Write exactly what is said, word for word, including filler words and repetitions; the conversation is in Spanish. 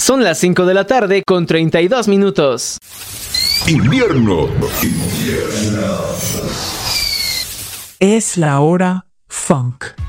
Son las cinco de la tarde con treinta y dos minutos. Invierno. Invierno. Es la hora funk.